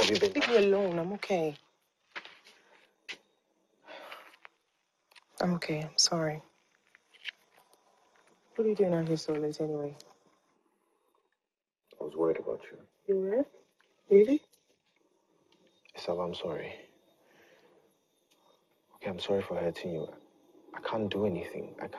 have you been? Leave me alone. I'm okay. I'm okay. I'm sorry. What are you doing out here so late anyway? I was worried about you. You were? Really? Isabel, I'm sorry. Okay, I'm sorry for hurting you. I can't do anything.